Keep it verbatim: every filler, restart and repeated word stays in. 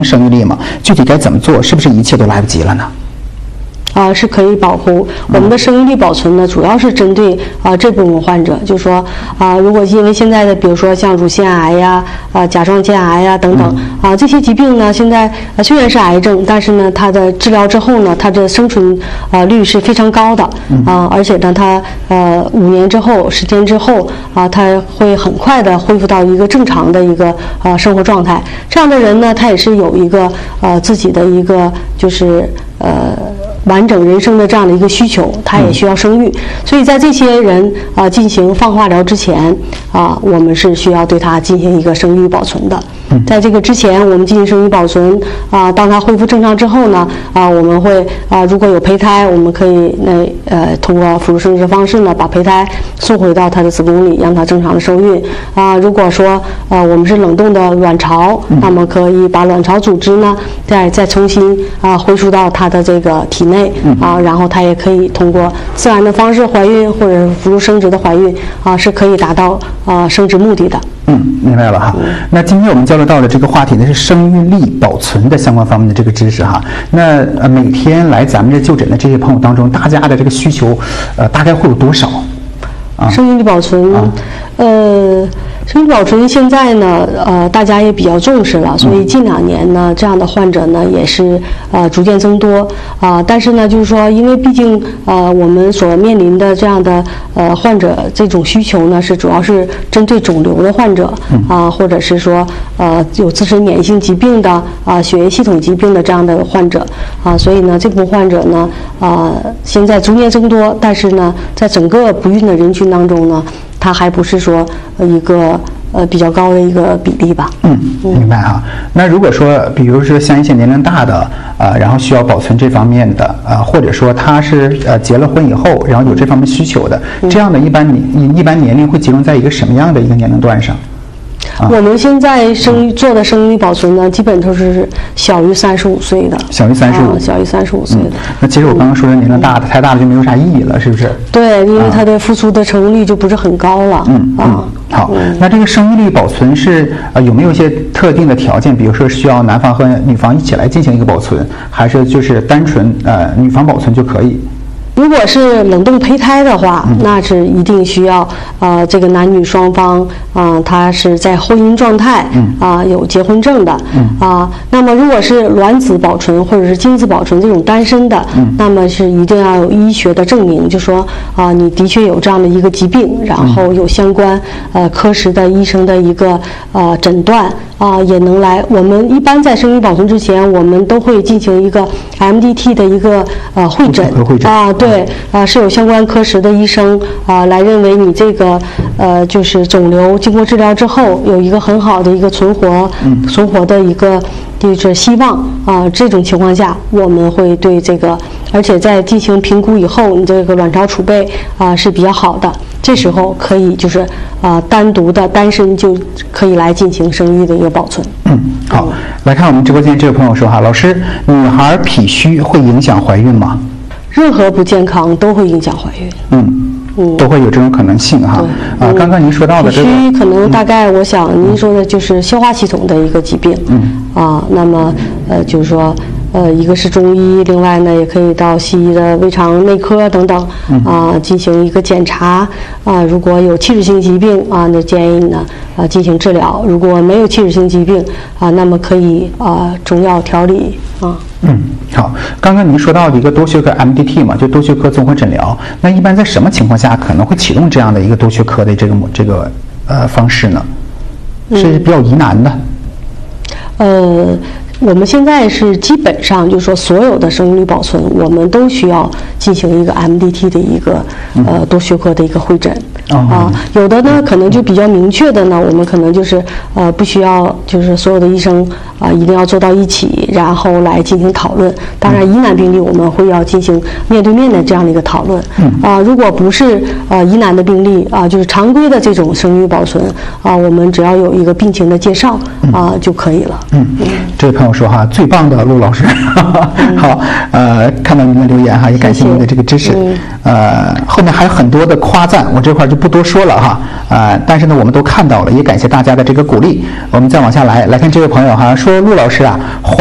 生育力吗？具体该怎么做？是不是一切都来不及了呢？ 啊，是可以保护我们的生育力保存呢，主要是针对啊这部分患者，就是说啊，如果因为现在的比如说像乳腺癌呀、啊甲状腺癌呀等等啊这些疾病呢，现在啊虽然是癌症，但是呢它的治疗之后呢，它的生存啊率是非常高的啊，而且呢它呃五年之后、十天之后啊，它会很快的恢复到一个正常的一个啊生活状态。这样的人呢，他也是有一个呃自己的一个就是呃。完整人生的这样的一个需求，他也需要生育，所以在这些人啊、呃、进行放化疗之前啊、呃，我们是需要对他进行一个生育保存的。在这个之前，我们进行生育保存啊、呃，当他恢复正常之后呢，啊、呃，我们会啊、呃，如果有胚胎，我们可以那呃通过辅助生殖方式呢，把胚胎送回到他的子宫里，让他正常的受孕啊、呃。如果说呃我们是冷冻的卵巢，那么可以把卵巢组织呢再再重新啊、呃、回输到他的这个体内。内啊，然后它也可以通过自然的方式怀孕，或者辅助生殖的怀孕啊，是可以达到啊生殖目的的。 嗯，明白了哈。嗯、那今天我们交流到的这个话题呢是生育力保存的相关方面的这个知识哈。那呃每天来咱们这就诊的这些朋友当中，大家的这个需求呃大概会有多少？啊， 生育力保存，啊、呃。生育保存现在呢，呃，大家也比较重视了，所以近两年呢，这样的患者呢也是呃逐渐增多啊、呃。但是呢，就是说，因为毕竟呃我们所面临的这样的呃患者这种需求呢，是主要是针对肿瘤的患者啊、呃，或者是说呃有自身免疫性疾病的啊、呃、血液系统疾病的这样的患者啊、呃，所以呢，这部分患者呢啊、呃、现在逐渐增多，但是呢，在整个不孕的人群当中呢。它还不是说呃一个呃比较高的一个比例吧？ 嗯，明白哈。那如果说，比如说像一些年龄大的呃，然后需要保存这方面的呃，或者说他是呃结了婚以后，然后有这方面需求的，嗯、这样的一般年一般年龄会集中在一个什么样的一个年龄段上？ 啊、我们现在生做的生育保存呢，基本都是小于三十五岁的， 小于三十五， 小于三十五岁的、嗯。 那其实我刚刚说的年龄大的、嗯、太大的就没有啥意义了，是不是？ 对，因为它的复苏的成功率就不是很高了。 嗯啊、嗯，好。嗯、那这个生育力保存是呃有没有一些特定的条件？比如说需要男方和女方一起来进行一个保存，还是就是单纯呃女方保存就可以？ 如果是冷冻胚胎的话，嗯、那是一定需要呃这个男女双方啊、呃，他是在婚姻状态啊、呃、有结婚证的啊、 嗯呃。那么如果是卵子保存或者是精子保存这种单身的，嗯、那么是一定要有医学的证明，就说啊、呃、你的确有这样的一个疾病，然后有相关呃科室的医生的一个呃诊断啊、呃，也能来。我们一般在生育保存之前，我们都会进行一个 M D T 的一个呃会诊啊。对，啊、呃、是有相关科室的医生啊、呃、来认为你这个呃就是肿瘤经过治疗之后有一个很好的一个存活、嗯、存活的一个就是希望啊、呃、这种情况下我们会对这个，而且在进行评估以后，你这个卵巢储备啊、呃、是比较好的，这时候可以就是啊、呃、单独的单身就可以来进行生育的一个保存。 嗯，好，嗯、来看我们直播间这位朋友说哈，老师，女孩脾虚会影响怀孕吗？ 任何不健康都会影响怀孕， 嗯，嗯都会有这种可能性哈。啊，刚刚您说到的这个， 脾虚可能大概，我想您说的就是消化系统的一个疾病， 嗯， 啊，那么呃，就是说。呃，一个是中医，另外呢，也可以到西医的胃肠内科等等啊、呃，进行一个检查啊、呃。如果有器质性疾病啊，那建议呢啊、呃、进行治疗；如果没有器质性疾病啊，那么可以啊、呃、中药调理啊。 嗯，好。刚刚您说到的一个多学科 M D T 嘛，就多学科综合诊疗。那一般在什么情况下可能会启动这样的一个多学科的这个这个呃方式呢？是比较疑难的。 嗯、呃。我们现在是基本上就是说，所有的生育力保存，我们都需要进行一个 M D T 的一个呃多学科的一个会诊啊。有的呢，可能就比较明确的呢，我们可能就是呃不需要，就是所有的医生啊一定要坐到一起，然后来进行讨论。当然，疑难病例我们会要进行面对面的这样的一个讨论啊。如果不是呃疑难的病例啊，就是常规的这种生育保存啊，我们只要有一个病情的介绍啊就可以了。 嗯，这位朋友友说哈，最棒的陆老师，好，呃，看到您的留言哈，也感谢您的这个支持。 嗯、 呃，后面还有很多的夸赞，我这块就不多说了哈。啊、呃，但是呢，我们都看到了，也感谢大家的这个鼓励。我们再往下来来看这位朋友哈，说陆老师啊。